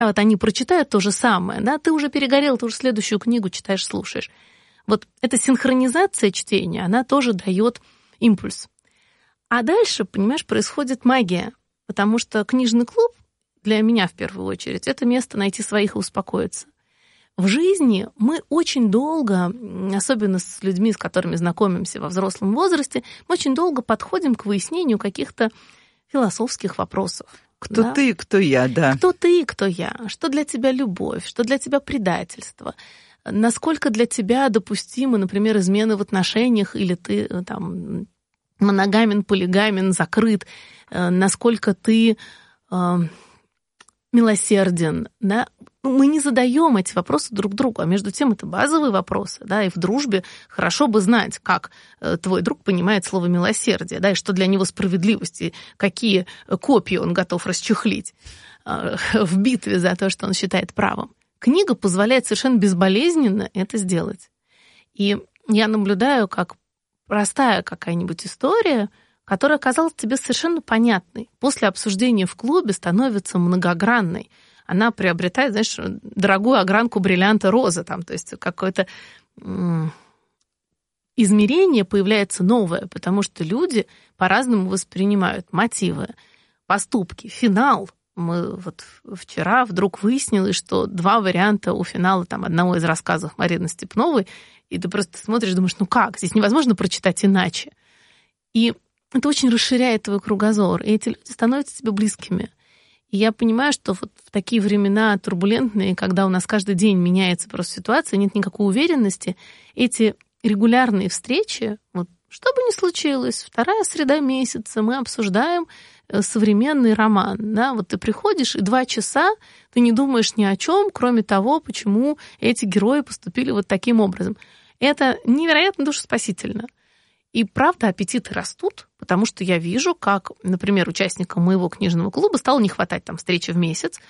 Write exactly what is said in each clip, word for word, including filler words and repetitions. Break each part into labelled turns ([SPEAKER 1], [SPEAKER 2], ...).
[SPEAKER 1] вот они прочитают то же самое, да, ты уже перегорел, ты уже следующую книгу читаешь, слушаешь. Вот эта синхронизация чтения, она тоже дает импульс. А дальше, понимаешь, происходит магия, потому что книжный клуб для меня в первую очередь это место найти своих и успокоиться. В жизни мы очень долго, особенно с людьми, с которыми знакомимся во взрослом возрасте, мы очень долго подходим к выяснению каких-то философских вопросов.
[SPEAKER 2] Кто
[SPEAKER 1] да?
[SPEAKER 2] ты, кто я, да.
[SPEAKER 1] Кто ты, кто я, что для тебя любовь, что для тебя предательство, насколько для тебя допустимы, например, измены в отношениях, или ты там моногамен, полигамен, закрыт, насколько ты э, милосерден, да? Мы не задаем эти вопросы друг другу, а между тем это базовые вопросы, да, и в дружбе хорошо бы знать, как твой друг понимает слово милосердие, да, и что для него справедливость, и какие копья он готов расчехлить в битве за то, что он считает правым. Книга позволяет совершенно безболезненно это сделать. И я наблюдаю, как простая какая-нибудь история, которая оказалась тебе совершенно понятной, после обсуждения в клубе становится многогранной. Она приобретает, знаешь, дорогую огранку бриллианта розы, там, то есть какое-то измерение появляется новое, потому что люди по-разному воспринимают мотивы, поступки, финал. Мы вот вчера вдруг выяснилось, что два варианта у финала там, одного из рассказов Марины Степновой, и ты просто смотришь, думаешь, ну как, здесь невозможно прочитать иначе. И это очень расширяет твой кругозор, и эти люди становятся тебе близкими. И я понимаю, что вот в такие времена турбулентные, когда у нас каждый день меняется просто ситуация, нет никакой уверенности, эти регулярные встречи, вот, что бы ни случилось, вторая среда месяца, мы обсуждаем современный роман. Да? Вот ты приходишь, и два часа ты не думаешь ни о чем, кроме того, почему эти герои поступили вот таким образом. Это невероятно душеспасительно. И правда, аппетиты растут, потому что я вижу, как, например, участникам моего книжного клуба стало не хватать там встречи в месяц.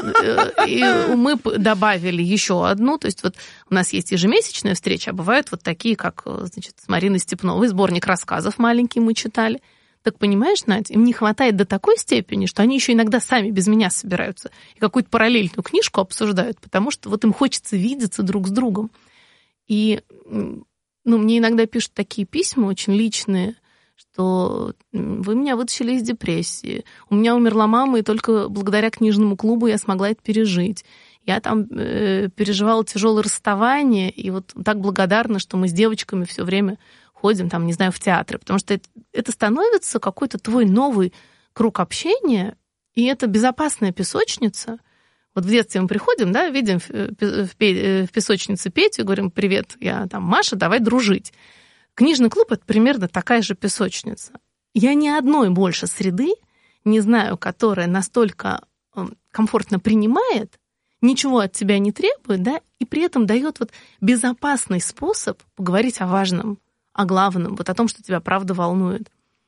[SPEAKER 1] И мы добавили еще одну. То есть вот у нас есть ежемесячная встреча, а бывают вот такие, как, значит, с Мариной Степновой, сборник рассказов маленький мы читали. Так понимаешь, Надь, им не хватает до такой степени, что они еще иногда сами без меня собираются и какую-то параллельную книжку обсуждают, потому что вот им хочется видеться друг с другом. И ну, мне иногда пишут такие письма очень личные, что вы меня вытащили из депрессии, у меня умерла мама, и только благодаря книжному клубу я смогла это пережить. Я там э, переживала тяжелое расставание, и вот так благодарна, что мы с девочками все время ходим, там, не знаю, в театры, потому что это, это становится какой-то твой новый круг общения, и это безопасная песочница. Вот в детстве мы приходим, да, видим в песочнице Петю и говорим: привет, я там Маша, давай дружить. Книжный клуб — это примерно такая же песочница. Я ни одной больше среды не знаю, которая настолько комфортно принимает, ничего от тебя не требует, да, и при этом дает вот безопасный способ поговорить о важном, о главном, вот о том, что тебя правда волнует.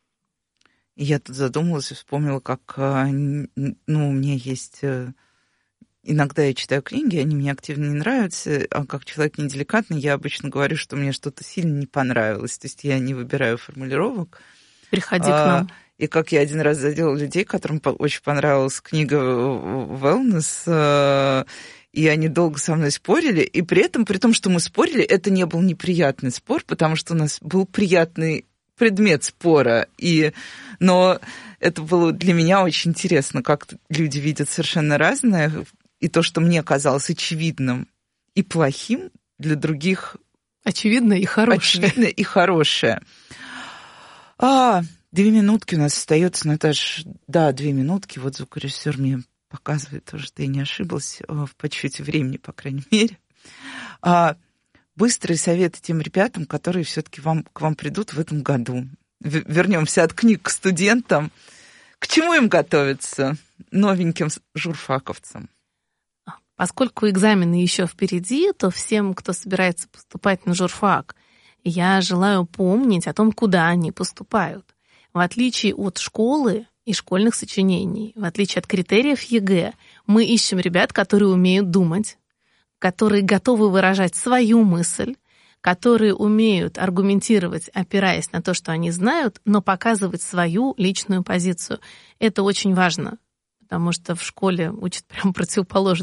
[SPEAKER 2] Я тут задумалась и вспомнила, как, ну, у меня есть... Иногда я читаю книги, они мне активно не нравятся, а как человек неделикатный, я обычно говорю, что мне что-то сильно не понравилось. То есть я не выбираю формулировок.
[SPEAKER 1] Приходи а, к нам.
[SPEAKER 2] И как я один раз задела людей, которым очень понравилась книга «Wellness», и они долго со мной спорили, и при этом, при том, что мы спорили, это не был неприятный спор, потому что у нас был приятный предмет спора, и... но это было для меня очень интересно, как люди видят совершенно разное. И то, что мне казалось очевидным и плохим, для других...
[SPEAKER 1] Очевидно и хорошее.
[SPEAKER 2] Очевидно и хорошее. А, две минутки у нас остается, Наташ. Да, две минутки. Вот звукорежиссер мне показывает тоже, что я не ошиблась в подсчете времени, по крайней мере. А, быстрые советы тем ребятам, которые все-таки вам, к вам придут в этом году. Вернемся от книг к студентам. К чему им готовиться, новеньким журфаковцам?
[SPEAKER 1] Поскольку экзамены еще впереди, то всем, кто собирается поступать на журфак, я желаю помнить о том, куда они поступают. В отличие от школы и школьных сочинений, в отличие от критериев ЕГЭ, мы ищем ребят, которые умеют думать, которые готовы выражать свою мысль, которые умеют аргументировать, опираясь на то, что они знают, но показывать свою личную позицию. Это очень важно. потому что в школе учат прям противоположное